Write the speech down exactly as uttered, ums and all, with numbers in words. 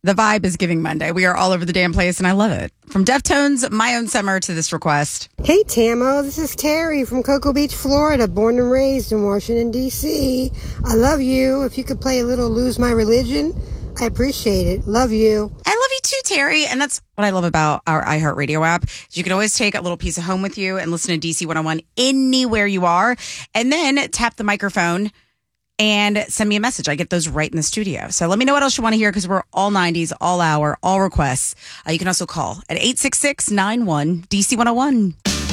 The vibe is giving Monday. We are all over the damn place, and I love it. From Deftones, My Own Summer, to this request. Hey, Tamo. This is Terry from Cocoa Beach, Florida, born and raised in Washington, D C I love you. If you could play a little Lose My Religion, I appreciate it. Love you. I love you too, Terry. And that's what I love about our iHeartRadio app. Is you can always take a little piece of home with you and listen to D C one oh one anywhere you are, and then tap the microphone and send me a message. I get those right in the studio. So let me know what else you want to hear, because we're all nineties, all hour, all requests. Uh, you can also call at eight six six, nine one, D C one oh one.